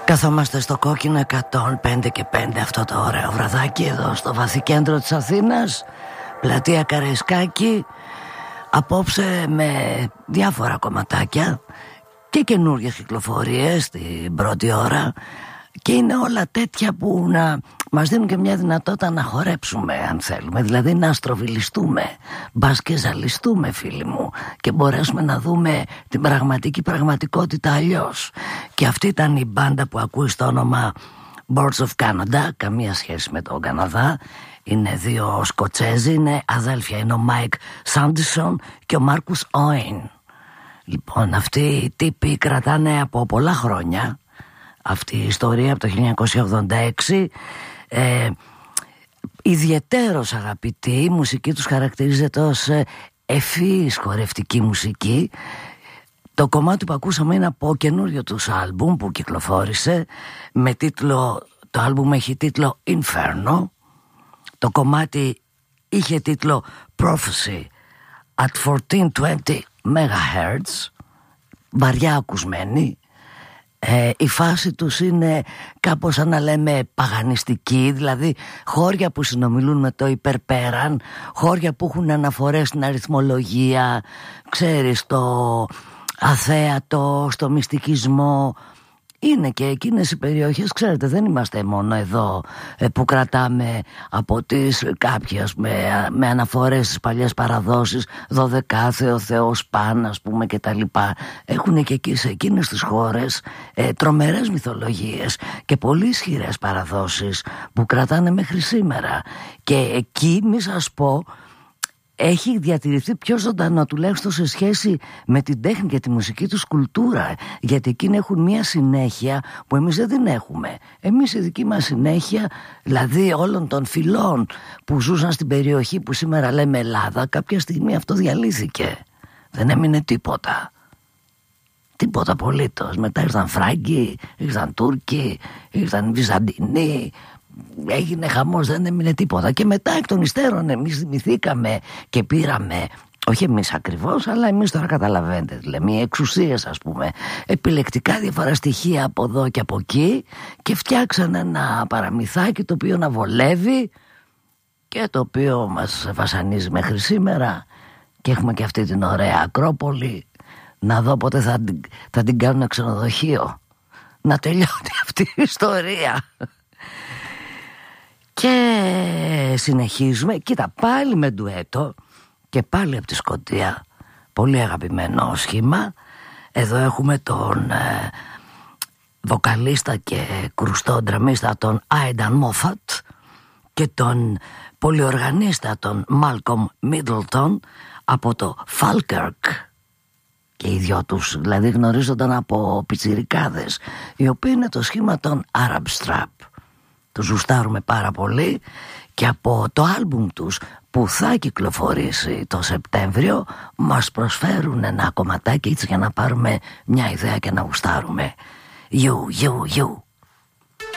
Καθόμαστε στο κόκκινο 105 και 5 αυτό το ωραίο βραδάκι εδώ στο βαθύ κέντρο της Αθήνας, πλατεία Καραϊσκάκη. Απόψε με διάφορα κομματάκια και καινούργιες κυκλοφορίες την πρώτη ώρα. Και είναι όλα τέτοια που να μας δίνουν και μια δυνατότητα να χορέψουμε αν θέλουμε. Δηλαδή να αστροβιλιστούμε, μπας και ζαλιστούμε φίλοι μου, και μπορέσουμε να δούμε την πραγματικότητα αλλιώς. Και αυτή ήταν η μπάντα που ακούει στο όνομα Birds of Canada. Καμία σχέση με τον Καναδά. Είναι δύο Σκοτσέζοι, είναι αδέλφια. Είναι ο Μάικ Σάντισον και ο Μάρκους Όιν. Λοιπόν, αυτοί οι τύποι κρατάνε από πολλά χρόνια αυτή η ιστορία, από το 1986. Ιδιαιτέρως αγαπητή, η μουσική τους χαρακτηρίζεται ως ευφυής χορευτική μουσική. Το κομμάτι που ακούσαμε είναι από καινούριο τους άλμπουμ που κυκλοφόρησε με τίτλο, το άλμπουμ έχει τίτλο Inferno. Το κομμάτι είχε τίτλο Prophecy at 1420 MHz, βαριά ακουσμένη. Η φάση τους είναι κάπως σαν να λέμε παγανιστική, δηλαδή χώρια που συνομιλούν με το υπερπέραν, χώρια που έχουν αναφορές στην αριθμολογία, ξέρεις, στο αθέατο, στο μυστικισμό. Είναι και εκείνες οι περιοχές, ξέρετε, δεν είμαστε μόνο εδώ που κρατάμε από τις κάποιες με αναφορές στις παλιές παραδόσεις, Δωδεκάθεο, Θεός Παν, ας πούμε, και τα λοιπά. Έχουν και εκεί σε εκείνες τις χώρες τρομερές μυθολογίες και πολύ ισχυρές παραδόσεις που κρατάνε μέχρι σήμερα. Και εκεί μη σας πω, έχει διατηρηθεί πιο ζωντανό, τουλάχιστον σε σχέση με την τέχνη και τη μουσική τους κουλτούρα, γιατί εκείνοι έχουν μια συνέχεια που εμείς δεν την έχουμε. Εμείς η δική μας συνέχεια, δηλαδή όλων των φυλών που ζούσαν στην περιοχή που σήμερα λέμε Ελλάδα, κάποια στιγμή αυτό διαλύθηκε. Δεν έμεινε τίποτα. Τίποτα απολύτως. Μετά ήρθαν Φράγκοι, ήρθαν Τούρκοι, ήρθαν Βυζαντινοί. Έγινε χαμός, δεν έμεινε τίποτα. Και μετά εκ των υστέρων εμείς θυμηθήκαμε και πήραμε, όχι εμείς ακριβώς, αλλά εμείς τώρα καταλαβαίνετε, λέμε, οι εξουσίες, ας πούμε, επιλεκτικά διάφορα στοιχεία από εδώ και από εκεί, και φτιάξαν ένα παραμυθάκι το οποίο να βολεύει και το οποίο μας βασανίζει μέχρι σήμερα. Και έχουμε και αυτή την ωραία Ακρόπολη. Να δω πότε θα την κάνουν ξενοδοχείο, να τελειώνει αυτή η ιστορία. Και συνεχίζουμε. Κοίτα, πάλι με ντουέτο και πάλι από τη Σκωτία, πολύ αγαπημένο σχήμα. Εδώ έχουμε τον βοκαλίστα και κρουστό ντραμίστα τον Άινταν Μόφατ και τον πολυοργανίστα τον Μάλκομ Μίτλτον από το Falkirk. Και οι δυο τους δηλαδή γνωρίζονταν από πιτσιρικάδες, οι οποίοι είναι το σχήμα των Arab Strap. Τους γουστάρουμε πάρα πολύ και από το άλμπουμ τους που θα κυκλοφορήσει το Σεπτέμβριο μας προσφέρουν ένα κομματάκι έτσι για να πάρουμε μια ιδέα και να γουστάρουμε. You.